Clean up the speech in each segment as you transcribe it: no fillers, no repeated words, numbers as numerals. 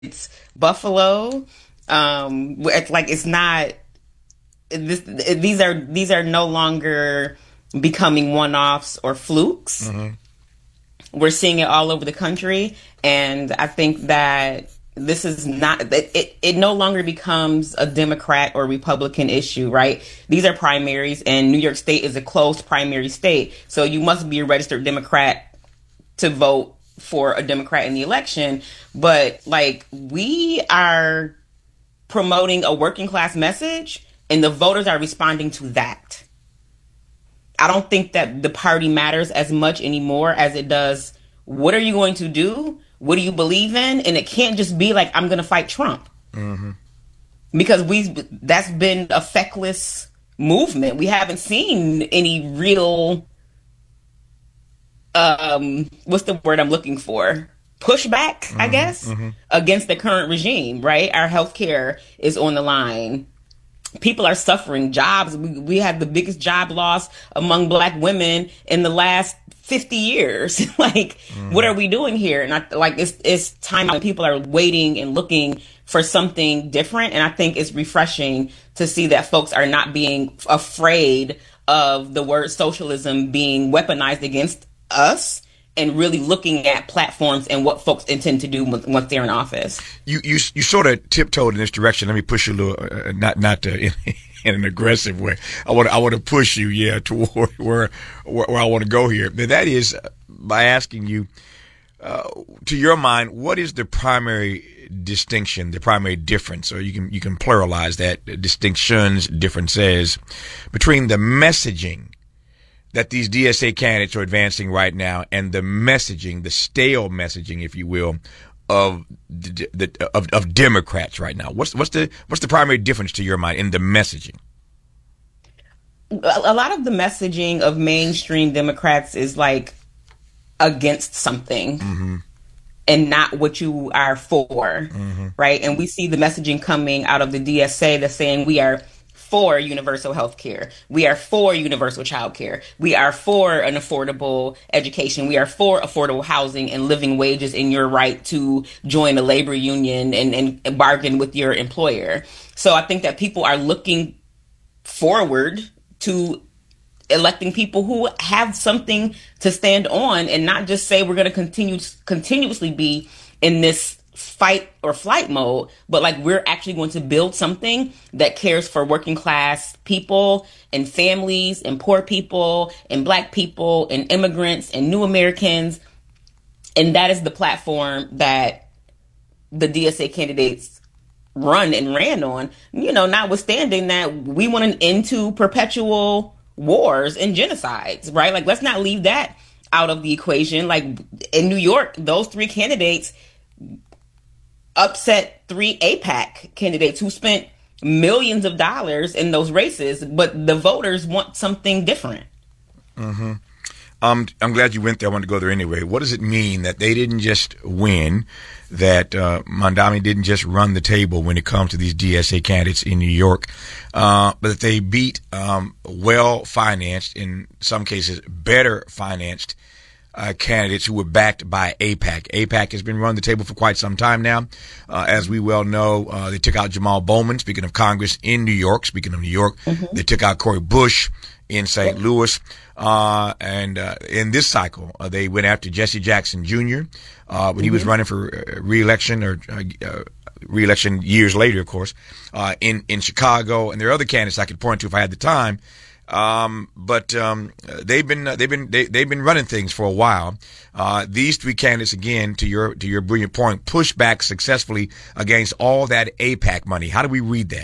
it's Buffalo. It's like it's not this. These are no longer becoming one-offs or flukes. Hmm. We're seeing it all over the country, and I think that this is not it no longer becomes a Democrat or Republican issue, right? These are primaries, and New York State is a closed primary state, so you must be a registered Democrat to vote for a Democrat in the election. But like, we are promoting a working class message, and the voters are responding to that. I don't think that the party matters as much anymore as it does. What are you going to do? What do you believe in? And it can't just be like, I'm going to fight Trump, Hmm. because that's been a feckless movement. We haven't seen any real, what's the word I'm looking for? Pushback, I Hmm. guess, Hmm. against the current regime, right? Our healthcare is on the line. People are suffering jobs. We have the biggest job loss among black women in the last 50 years. Like, what Hmm. are we doing here? And it's time when people are waiting and looking for something different. And I think it's refreshing to see that folks are not being afraid of the word socialism being weaponized against us, and really looking at platforms and what folks intend to do once they're in office. You sort of tiptoed in this direction. Let me push you a little, not in an aggressive way. I want to push you, yeah, toward where I want to go here. But that is by asking you, to your mind, what is the primary distinction, the primary difference, or you can pluralize that, distinctions, differences between the messaging that these DSA candidates are advancing right now, and the messaging, the stale messaging, if you will, of of Democrats right now. What's the primary difference to your mind in the messaging? A lot of the messaging of mainstream Democrats is like against something Hmm. and not what you are for, Hmm. right? And we see the messaging coming out of the DSA that's saying we are for universal health care. We are for universal child care. We are for an affordable education. We are for affordable housing and living wages and your right to join a labor union and bargain with your employer. So I think that people are looking forward to electing people who have something to stand on, and not just say we're going to continuously be in this fight or flight mode, but like, we're actually going to build something that cares for working class people and families and poor people and black people and immigrants and new Americans. And that is the platform that the DSA candidates run and ran on, notwithstanding that we want an end to perpetual wars and genocides, right? Like, let's not leave that out of the equation. Like, in New York, those three candidates upset three APAC candidates who spent millions of dollars in those races, but the voters want something different. Hmm. I'm glad you went there. I wanted to go there anyway. What does it mean that they didn't just win, that Mondami didn't just run the table when it comes to these DSA candidates in New York, but that they beat well-financed, in some cases better financed candidates who were backed by APAC. APAC has been running the table for quite some time now. As we well know, they took out Jamal Bowman, speaking of Congress, in New York. Speaking of New York, they took out Cory Bush in St. Louis. And in this cycle, they went after Jesse Jackson Jr. When he was running for re-election, or re-election years later, of course, in Chicago. And there are other candidates I could point to if I had the time. But they've been running things for a while. These three candidates, again, to your brilliant point, pushed back successfully against all that APAC money. How do we read that?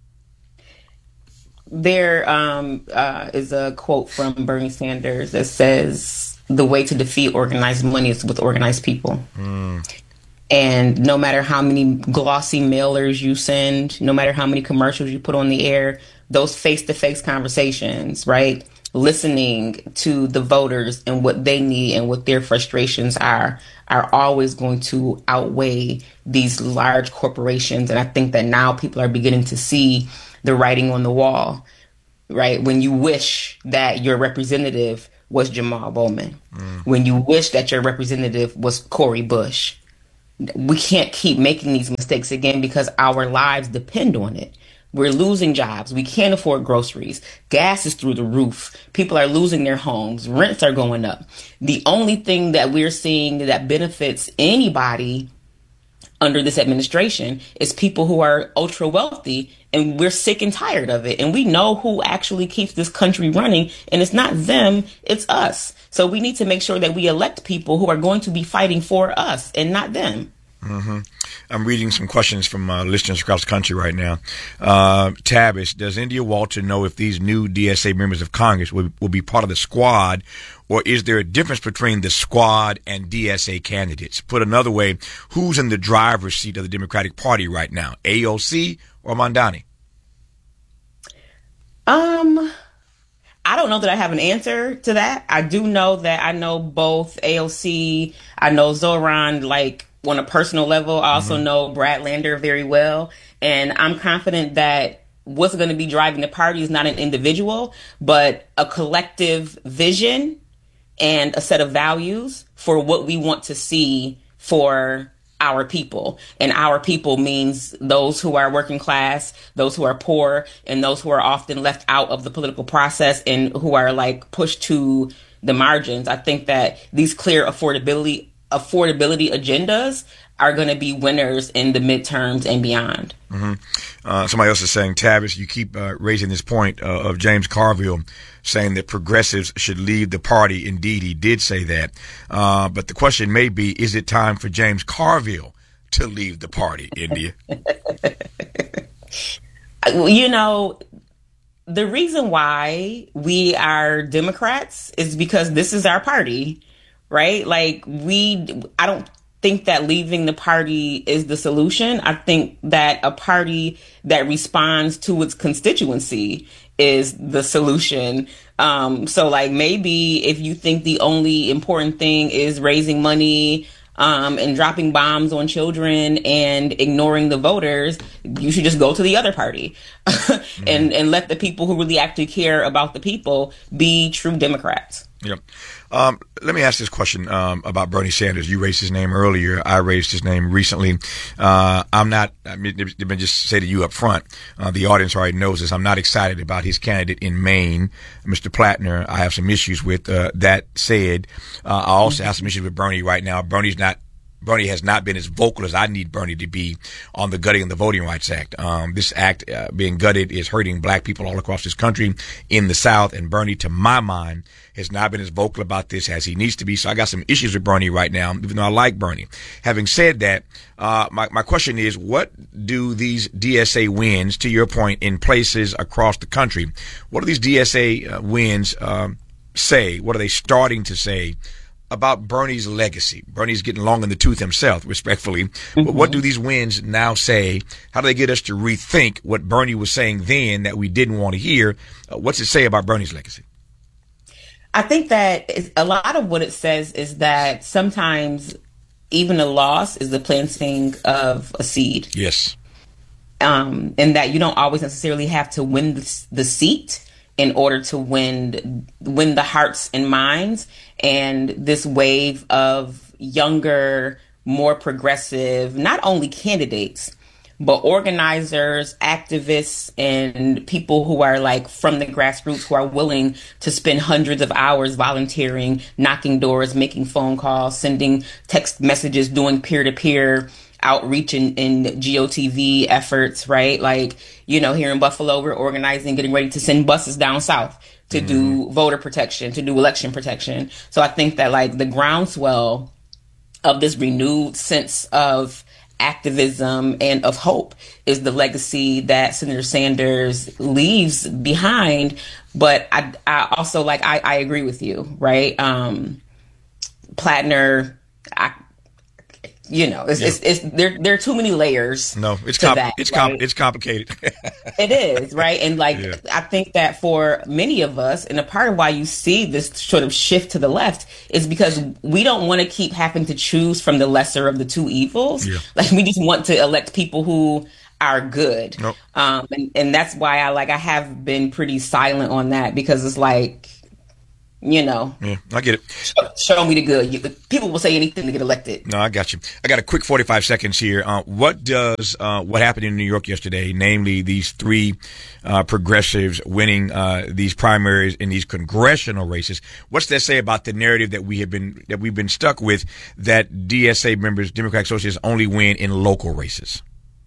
There is a quote from Bernie Sanders that says, "The way to defeat organized money is with organized people." Mm. And no matter how many glossy mailers you send, no matter how many commercials you put on the air, those face to face conversations, right? Listening to the voters and what they need and what their frustrations are always going to outweigh these large corporations. And I think that now people are beginning to see the writing on the wall, right? When you wish that your representative was Jamal Bowman, Mm. when you wish that your representative was Cory Bush, we can't keep making these mistakes again because our lives depend on it. We're losing jobs. We can't afford groceries. Gas is through the roof. People are losing their homes. Rents are going up. The only thing that we're seeing that benefits anybody under this administration is people who are ultra wealthy, and we're sick and tired of it. And we know who actually keeps this country running, and it's not them, it's us. So we need to make sure that we elect people who are going to be fighting for us and not them. Mm-hmm. I'm reading some questions from listeners across the country right now. Tavis, does India Walter know if these new DSA members of Congress will be part of the squad, or is there a difference between the squad and DSA candidates? Put another way, who's in the driver's seat of the Democratic Party right now, AOC or Mamdani? I don't know that I have an answer to that. I do know that I know both AOC, I know Zoran, like on a personal level. I also know Brad Lander very well. And I'm confident that what's going to be driving the party is not an individual, but a collective vision and a set of values for what we want to see for our people. And our people means those who are working class, those who are poor, and those who are often left out of the political process and who are like pushed to the margins. I think that these clear affordability agendas are going to be winners in the midterms and beyond. Mm-hmm. Somebody else is saying, Tavis, you keep raising this point of James Carville saying that progressives should leave the party. Indeed, he did say that. But the question may be, is it time for James Carville to leave the party, India? You know, the reason why we are Democrats is because this is our party, right? Like I don't think that leaving the party is the solution. I think that a party that responds to its constituency is the solution. So like maybe if you think the only important thing is raising money and dropping bombs on children and ignoring the voters, you should just go to the other party and let the people who really actually care about the people be true Democrats. Yep. Let me ask this question about Bernie Sanders. You raised his name earlier. I raised his name recently. Let me just say to you up front, the audience already knows this. I'm not excited about his candidate in Maine, Mr. Plattner. I have some issues with that said. I also have some issues with Bernie right now. Bernie has not been as vocal as I need Bernie to be on the gutting of the Voting Rights Act. This act being gutted is hurting black people all across this country in the South. And Bernie, to my mind, has not been as vocal about this as he needs to be. So I got some issues with Bernie right now, even though I like Bernie. Having said that, my question is, what do these DSA wins, to your point, in places across the country, what do these DSA wins say? What are they starting to say about Bernie's legacy? Bernie's getting long in the tooth himself, respectfully. Mm-hmm. But what do these wins now say? How do they get us to rethink what Bernie was saying then that we didn't want to hear? What's it say about Bernie's legacy? I think that a lot of what it says is that sometimes even a loss is the planting of a seed. Yes. And that you don't always necessarily have to win the seat in order to win the hearts and minds. And this wave of younger, more progressive, not only candidates, but organizers, activists, and people who are like from the grassroots who are willing to spend hundreds of hours volunteering, knocking doors, making phone calls, sending text messages, doing peer-to-peer outreach and GOTV efforts, right? Like, you know, here in Buffalo, we're organizing, getting ready to send buses down south to do voter protection, to do election protection. So I think that like the groundswell of this renewed sense of activism and of hope is the legacy that Senator Sanders leaves behind. But I also like, I agree with you, right? Plattner, there are too many layers. No, it's complicated. It is, right? And like, yeah. I think that for many of us, and a part of why you see this sort of shift to the left is because we don't want to keep having to choose from the lesser of the two evils. Yeah. Like, we just want to elect people who are good. Nope. And that's why I have been pretty silent on that, because it's like, Yeah, I get it. Show me the good. People will say anything to get elected. No, I got you. I got a quick 45 seconds here. What happened in New York yesterday, namely these three progressives winning these primaries in these congressional races? What's that say about the narrative that we've been stuck with, that DSA members, Democratic Associates, only win in local races?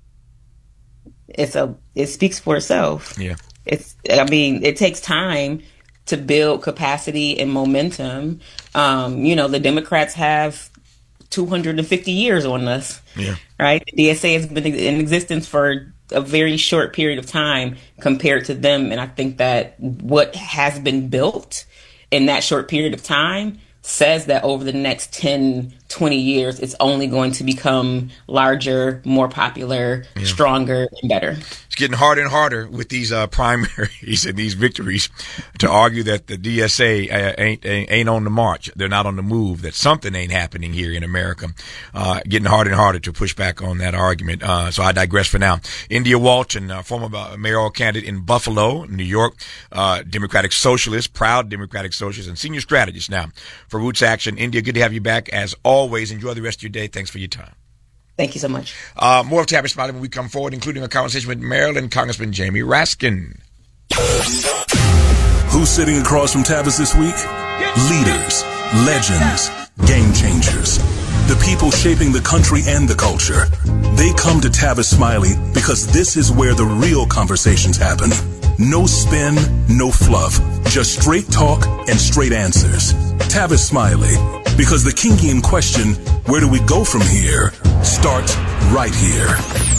It speaks for itself. Yeah. It takes time to build capacity and momentum. The Democrats have 250 years on us. Yeah. Right? The DSA has been in existence for a very short period of time compared to them. And I think that what has been built in that short period of time says that over the next 10, 20 years, it's only going to become larger, more popular, stronger, and better. It's getting harder and harder with these primaries and these victories to argue that the DSA ain't on the march. They're not on the move, that something ain't happening here in America. Getting harder and harder to push back on that argument. So I digress for now. India Walton, former mayoral candidate in Buffalo, New York, Democratic Socialist, proud Democratic Socialist, and senior strategist now for Roots Action. India, good to have you back as always. Enjoy the rest of your day. Thanks for your time. Thank you so much. More of Tavis Smiley when we come forward, including a conversation with Maryland Congressman Jamie Raskin. Who's sitting across from Tavis this week? Leaders, legends, game changers. The people shaping the country and the culture. They come to Tavis Smiley because this is where the real conversations happen. No spin, no fluff. Just straight talk and straight answers. Tavis Smiley. Because the kinky question, where do we go from here, starts right here.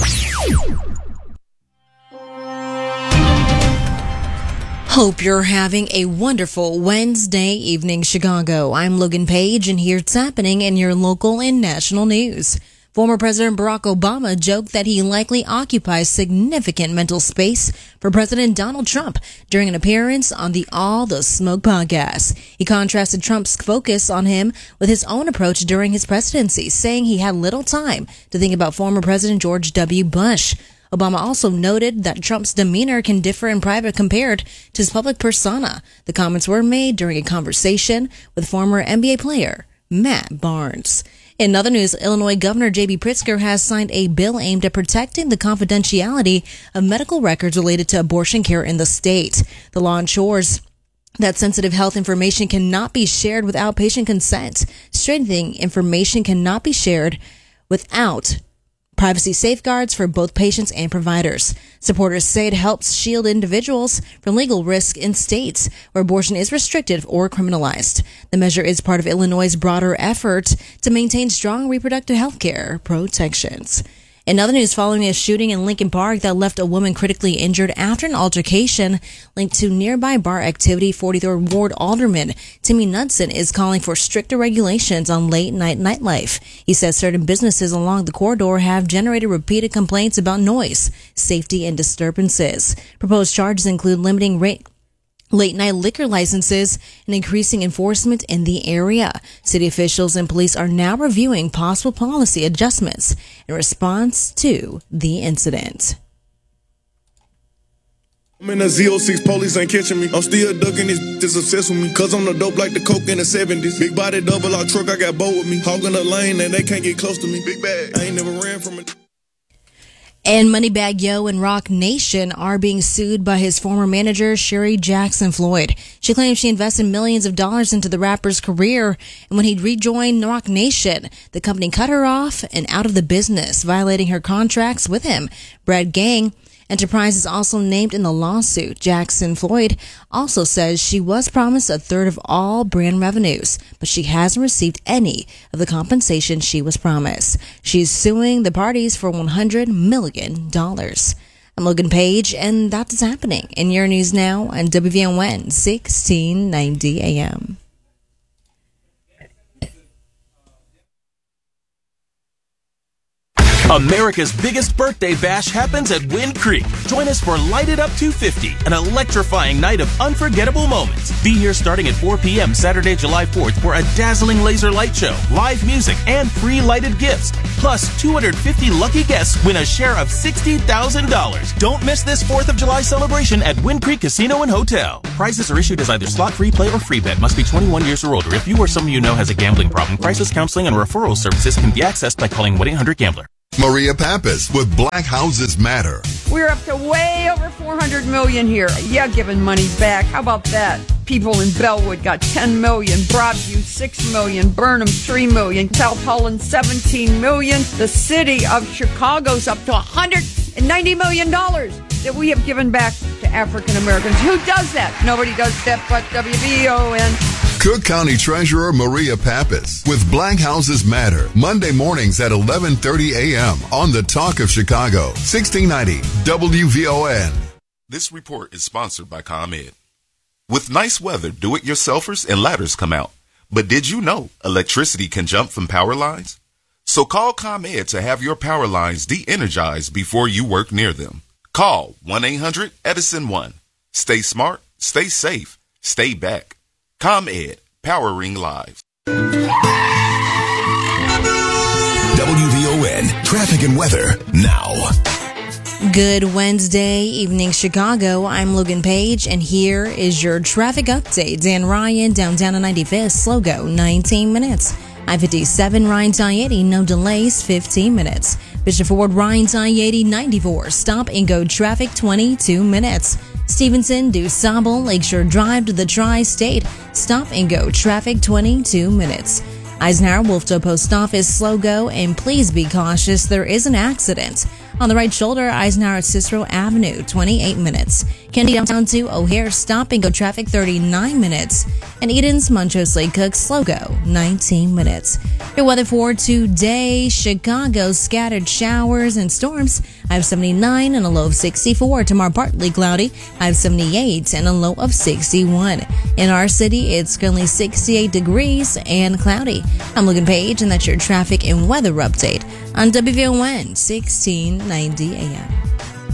Hope you're having a wonderful Wednesday evening, Chicago. I'm Logan Page, and here's what's happening in your local and national news. Former President Barack Obama joked that he likely occupies significant mental space for President Donald Trump during an appearance on the All the Smoke podcast. He contrasted Trump's focus on him with his own approach during his presidency, saying he had little time to think about former President George W. Bush. Obama also noted that Trump's demeanor can differ in private compared to his public persona. The comments were made during a conversation with former NBA player Matt Barnes. In other news, Illinois Governor J.B. Pritzker has signed a bill aimed at protecting the confidentiality of medical records related to abortion care in the state. The law ensures that sensitive health information cannot be shared without patient consent. Strengthening information cannot be shared without privacy safeguards for both patients and providers. Supporters say it helps shield individuals from legal risk in states where abortion is restricted or criminalized. The measure is part of Illinois' broader effort to maintain strong reproductive health care protections. In other news, following a shooting in Lincoln Park that left a woman critically injured after an altercation linked to nearby bar activity, 43rd Ward Alderman Timmy Knudsen is calling for stricter regulations on late-night nightlife. He says certain businesses along the corridor have generated repeated complaints about noise, safety, and disturbances. Proposed charges include limiting late-night liquor licenses and increasing enforcement in the area. City officials and police are now reviewing possible policy adjustments in response to the incident. I'm in the Z06, police ain't catching me. I'm still ducking this is obsessed with me. Cause I'm the dope like the coke in the 70s. Big body double R truck, I got bow with me. Hogging the lane and they can't get close to me. Big bag, I ain't never ran from it. And Moneybagg Yo and Roc Nation are being sued by his former manager, Sherry Jackson Floyd. She claims she invested millions of dollars into the rapper's career, and when he rejoined Roc Nation, the company cut her off and out of the business, violating her contracts with him. Brad Gang Enterprise is also named in the lawsuit. Jackson Floyd also says she was promised a third of all brand revenues, but she hasn't received any of the compensation she was promised. She's suing the parties for $100 million. I'm Logan Page, and that's what's happening in your news now on WVON 1690 AM. America's biggest birthday bash happens at Wind Creek. Join us for Light It Up 250, an electrifying night of unforgettable moments. Be here starting at 4 p.m. Saturday, July 4th for a dazzling laser light show, live music, and free lighted gifts. Plus, 250 lucky guests win a share of $60,000. Don't miss this 4th of July celebration at Wind Creek Casino and Hotel. Prizes are issued as either slot free play or free bet. Must be 21 years or older. If you or someone you know has a gambling problem, crisis counseling and referral services can be accessed by calling 1-800-GAMBLER. Maria Pappas with Black Houses Matter. We're up to way over $400 million here. Yeah, giving money back. How about that? People in Bellwood got $10 million, Broadview $6 million, Burnham $3 million, South Holland $17 million. The city of Chicago's up to $190 million that we have given back to African Americans. Who does that? Nobody does that but WVON. Cook County Treasurer Maria Pappas with Black Houses Matter, Monday mornings at 11:30 a.m. on the Talk of Chicago, 1690 WVON. This report is sponsored by ComEd. With nice weather, do-it-yourselfers and ladders come out. But did you know electricity can jump from power lines? So call ComEd to have your power lines de-energized before you work near them. Call 1-800-EDISON-1. Stay smart, stay safe, stay back. ComEd, powering lives. WVON, traffic and weather now. Good Wednesday evening, Chicago. I'm Logan Page, and here is your traffic update. Dan Ryan, downtown on 95th, slow go, 19 minutes. I-57, Ryan's I-80, no delays, 15 minutes. Bishop Ford, Ryan's I-80, 94, stop and go traffic, 22 minutes. Stevenson, DuSable, Lakeshore Drive to the Tri-State, stop and go traffic, 22 minutes. Eisenhower, Wolftoe Post Office, slow go, and please be cautious, there is an accident. On the right shoulder, Eisenhower at Cicero Avenue, 28 minutes. Kennedy downtown to O'Hare, stop and go traffic, 39 minutes. And Eden's, Montrose Lake Cook, slow go, 19 minutes. Your weather for today, Chicago, scattered showers and storms. I have 79 and a low of 64. Tomorrow, partly cloudy. I have 78 and a low of 61. In our city, it's currently 68 degrees and cloudy. I'm Logan Page, and that's your traffic and weather update on WVON 1690 AM.